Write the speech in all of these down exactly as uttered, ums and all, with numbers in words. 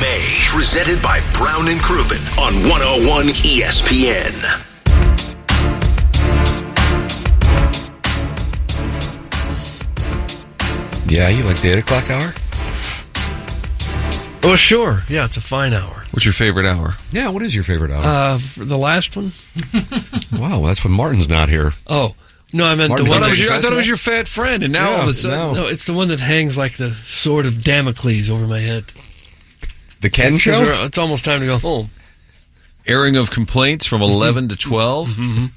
A, presented by Brown and Crouppen on one oh one E S P N. Yeah, you like the eight o'clock hour? Oh, sure. Yeah, it's a fine hour. What's your favorite hour? Yeah, what is your favorite hour? Uh, the last one? Wow, that's when Martin's not here. Oh, no, I meant Martin, the one I thought, it that... was your, I thought it was your fat friend, and now Yeah, all of a sudden... no. No, it's the one that hangs like the sword of Damocles over my head. The Ken Show? It's almost time to go home. Airing of complaints from eleven to twelve. Mm-hmm.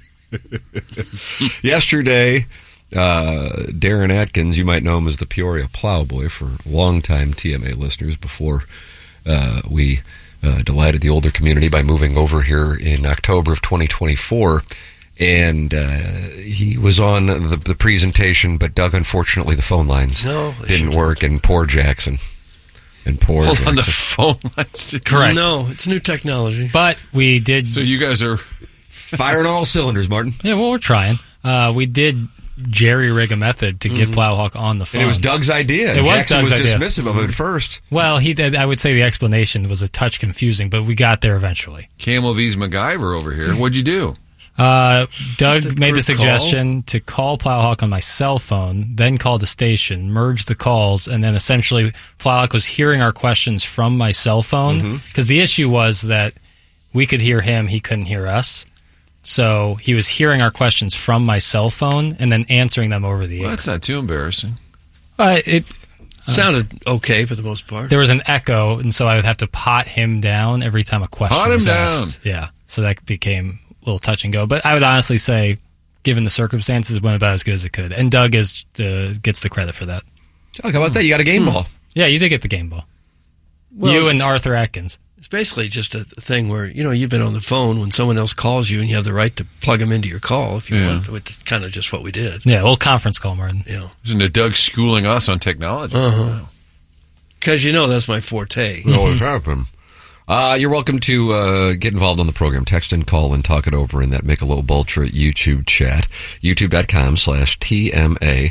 Yesterday, uh, Darren Atkins, you might know him as the Peoria Plowboy for longtime T M A listeners before uh, we uh, delighted the older community by moving over here in October of twenty twenty-four. And uh, he was on the, the presentation, but Doug, unfortunately, the phone lines No, they didn't shouldn't. work, and poor Jackson. And poor Hold Jackson. on the phone lines. Correct. No, it's new technology. But we did... So you guys are... Firing all cylinders, Martin. Yeah, well, we're trying. Uh, we did jerry-rig a method to get Plowhawk on the phone. And it was Doug's idea. It was Jackson Doug's was idea. dismissive of it at first. Well, he did. I would say the explanation was a touch confusing, but we got there eventually. Camel V's MacGyver over here. What'd you do? Uh, Doug Just a made the group suggestion to call Plowhawk on my cell phone, then call the station, merge the calls, and then essentially Plowhawk was hearing our questions from my cell phone. Because the issue was that we could hear him, he couldn't hear us. So he was hearing our questions from my cell phone and then answering them over the Well, air. that's not too embarrassing. Uh, it Sounded okay for the most part. There was an echo, and so I would have to pot him down every time a question Pot him was down. asked. Yeah, so that became a little touch and go. But I would honestly say, given the circumstances, it went about as good as it could. And Doug is the, gets the credit for that. Oh, how about that? You got a game ball. Yeah, you did get the game ball. Well, you and it's- Arthur Atkins. It's basically just a thing where, you know, you've been on the phone when someone else calls you and you have the right to plug them into your call if you Yeah. want to. It's kind of just what we did. Yeah, a little conference call, Martin. You know, Isn't it Doug schooling us on technology? Uh-huh. because, you know, that's my forte. It always happen. Uh, you're welcome to uh, get involved on the program. Text and call and talk it over in that Michelob Ultra YouTube chat. YouTube.com slash TMASTL.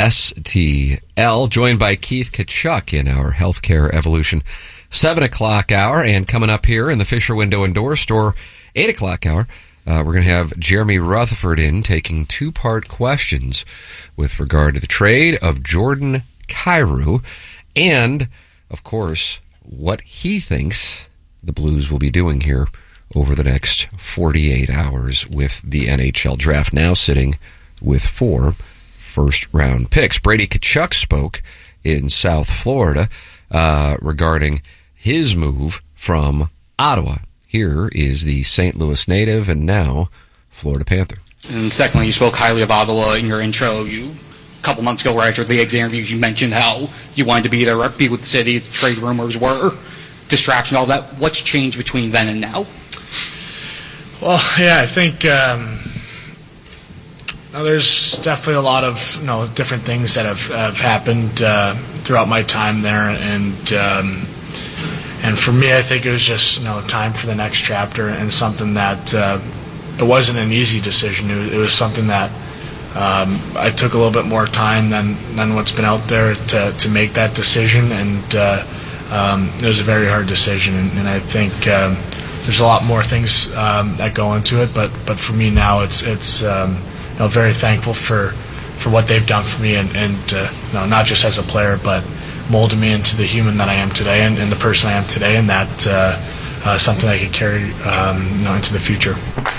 Joined by Keith Kachuk in our Healthcare Evolution seven o'clock hour. And coming up here in the Fisher Window and Door Store eight o'clock hour, uh, we're going to have Jeremy Rutherford in taking two-part questions with regard to the trade of Jordan Kyrou and, of course, what he thinks the Blues will be doing here over the next forty-eight hours with the N H L draft now sitting with four first-round picks. Brady Tkachuk spoke in South Florida uh, regarding his move from Ottawa. Here is the Saint Louis native and now Florida Panther. And secondly, you spoke highly of Ottawa in your intro. You a couple months ago, right after the League's interviews, you mentioned how you wanted to be there, be with the city. The trade rumors were distraction, all that. What's changed between then and now? Well, yeah, I think um, now there's definitely a lot of you know different things that have, have happened uh, throughout my time there, and um, and for me, I think it was just you know time for the next chapter and something that uh, it wasn't an easy decision. It was, it was something that um, I took a little bit more time than than what's been out there to to make that decision, and uh, um, it was a very hard decision, and, and I think. Um, There's a lot more things um, that go into it, but but for me now, it's it's um, you know very thankful for, for what they've done for me, and, and uh, you know, not just as a player, but molding me into the human that I am today, and, and the person I am today, and that uh, uh, something I could carry um, you know into the future.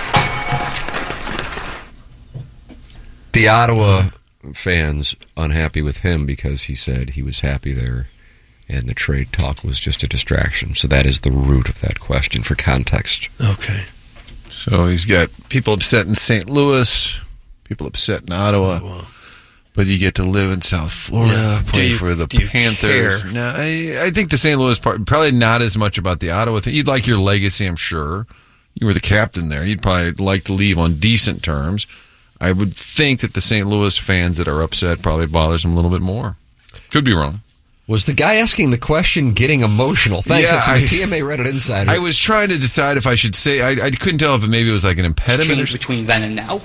The Ottawa fans unhappy with him because he said he was happy there and the trade talk was just a distraction. So that is the root of that question for context. Okay. So he's got people upset in Saint Louis, people upset in Ottawa, Wow. but you get to live in South Florida, Yeah. play Do you- for the do you Panthers. care? No, I, I think the Saint Louis part, probably not as much about the Ottawa thing. You'd like your legacy, I'm sure. You were the captain there. You'd probably like to leave on decent terms. I would think that the Saint Louis fans that are upset probably bothers them a little bit more. Could be wrong. Was the guy asking the question getting emotional? Thanks. Yeah, That's from I- the T M A Reddit Insider. I was trying to decide if I should say, I, I couldn't tell if maybe it was like an impediment. Change between then and now?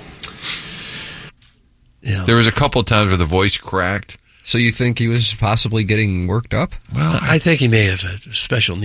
Yeah. There was a couple of times where the voice cracked. So you think he was possibly getting worked up? Well, I think he may have a special